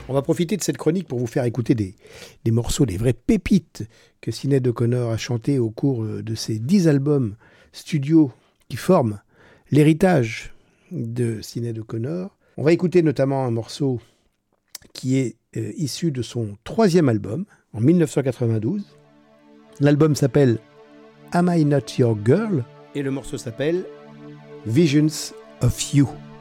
On va profiter de cette chronique pour vous faire écouter des morceaux, des vraies pépites que Sinéad O'Connor a chanté au cours de ses 10 albums studio qui forment l'héritage de Sinéad O'Connor. On va écouter notamment un morceau qui est issu de son 3e album, en 1992. L'album s'appelle Am I Not Your Girl ? Et le morceau s'appelle Visions of You.